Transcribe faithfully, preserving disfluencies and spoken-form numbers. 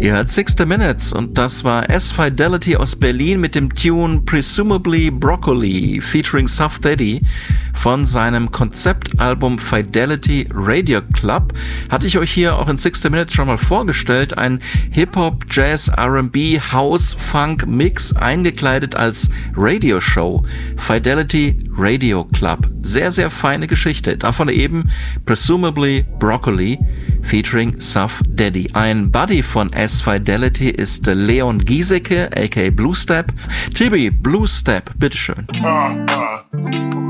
Ihr hört sixty Minutes und das war S-Fidelity aus Berlin mit dem Tune Presumably Broccoli featuring Suff Daddy von seinem Konzeptalbum Fidelity Radio Club. Hatte ich euch hier auch in sixty Minutes schon mal vorgestellt. Ein Hip-Hop, Jazz, R and B, House, Funk Mix eingekleidet als Radioshow. Fidelity Radio Club. Sehr, sehr feine Geschichte. Davon eben Presumably Broccoli featuring Suff Daddy. Ein Buddy von S-Fidelity ist Leon Giesecke, aka Blue Step. Tibi, Blue Step, bitteschön. Uh, uh.